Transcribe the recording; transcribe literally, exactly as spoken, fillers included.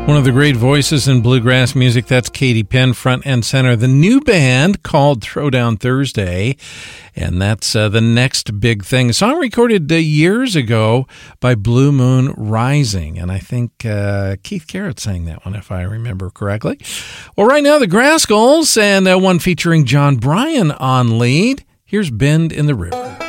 One of the great voices in bluegrass music, that's Katy Penn, front and center. The new band called Throwdown Thursday, and that's uh, the next big thing. A song recorded uh, years ago by Blue Moon Rising, and I think uh, Keith Garrett sang that one, if I remember correctly. Well, right now, the Grascals, and uh, one featuring John Bryan on lead. Here's Bend in the River.